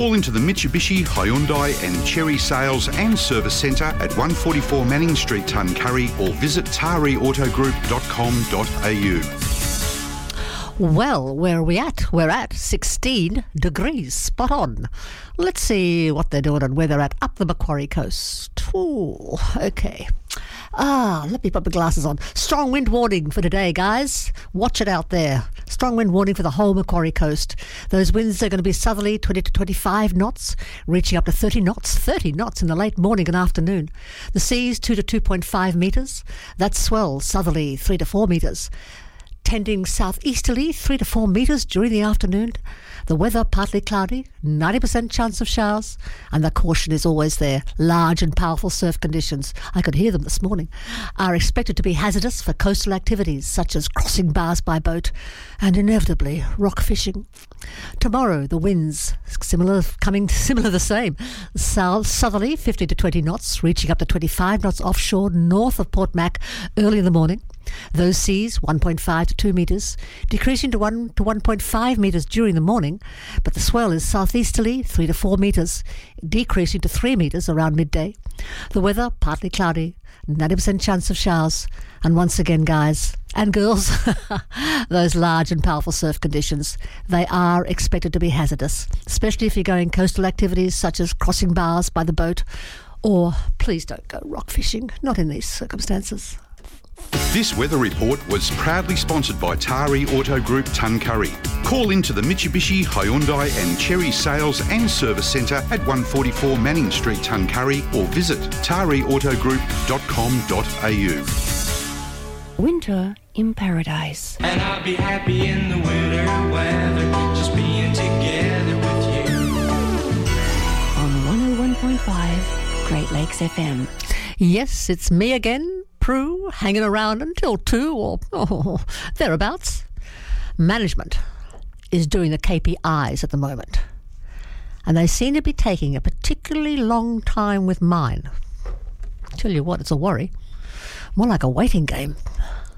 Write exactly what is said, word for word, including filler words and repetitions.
Call into the Mitsubishi, Hyundai and Chery Sales and Service Centre at one forty-four Manning Street, Tuncurry, or visit tari auto group dot com dot a u. Well, where are we at? We're at sixteen degrees, spot on. Let's see what they're doing and where they're at up the Macquarie coast. Ooh, okay. Ah, let me put my glasses on. Strong wind warning for today, guys. Watch it out there. Strong wind warning for the whole Macquarie coast. Those winds are going to be southerly, twenty to twenty-five knots, reaching up to thirty knots, thirty knots in the late morning and afternoon. The seas, two to two point five metres. That swell, southerly, three to four metres. Tending southeasterly, three to four metres during the afternoon. The weather partly cloudy, ninety percent chance of showers, and the caution is always there. Large and powerful surf conditions, I could hear them this morning, are expected to be hazardous for coastal activities such as crossing bars by boat and inevitably rock fishing. Tomorrow, the winds similar, coming similar the same. South southerly, fifty to twenty knots, reaching up to twenty-five knots offshore north of Port Mac early in the morning. Those seas, one point five to two metres, decreasing to one to one point five metres during the morning, but the swell is southeasterly, three to four metres, decreasing to three metres around midday. The weather, partly cloudy, ninety percent chance of showers, and once again, guys and girls, those large and powerful surf conditions, they are expected to be hazardous, especially if you're going coastal activities such as crossing bars by the boat, or please don't go rock fishing, not in these circumstances. This weather report was proudly sponsored by Tari Auto Group, Tuncurry. Call into the Mitsubishi, Hyundai and Chery Sales and Service Centre at one forty-four Manning Street, Tuncurry, or visit tari auto group dot com dot a u. Winter in Paradise. And I'll be happy in the winter weather, just being together with you. On one oh one point five Great Lakes F M. Yes, it's me again, Prue, hanging around until two or oh, thereabouts. Management is doing the K P Is at the moment, and they seem to be taking a particularly long time with mine. Tell you what, it's a worry. More like a waiting game.